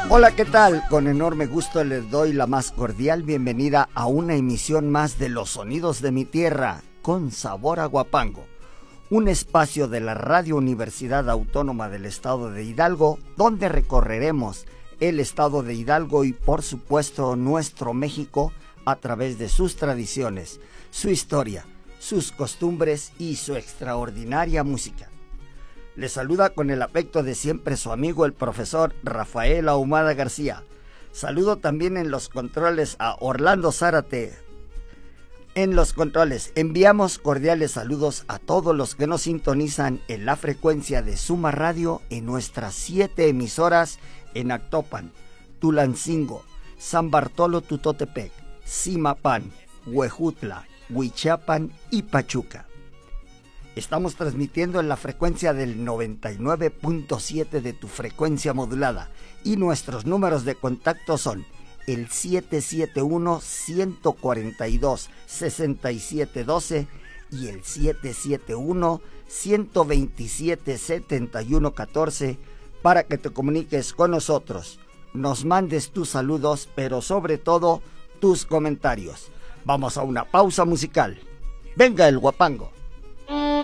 Hola, ¿qué tal? Con enorme gusto les doy la más cordial bienvenida a una emisión más de Los Sonidos de mi Tierra, con sabor a Huapango. Un espacio de la Radio Universidad Autónoma del Estado de Hidalgo, donde recorreremos el Estado de Hidalgo y, por supuesto, nuestro México a través de sus tradiciones, su historia, sus costumbres y su extraordinaria música. Les saluda con el afecto de siempre su amigo el profesor Rafael Ahumada García. Saludo también en los controles a Orlando Zárate. En los controles enviamos cordiales saludos a todos los que nos sintonizan en la frecuencia de Suma Radio en nuestras 7 emisoras en Actopan, Tulancingo, San Bartolo Tutotepec, Zimapán, Huejutla, Huichapan y Pachuca. Estamos transmitiendo en la frecuencia del 99.7 de tu frecuencia modulada y nuestros números de contacto son el 771-142-6712 y el 771-127-7114 para que te comuniques con nosotros, nos mandes tus saludos, pero sobre todo tus comentarios. Vamos a una pausa musical. Venga el Huapango.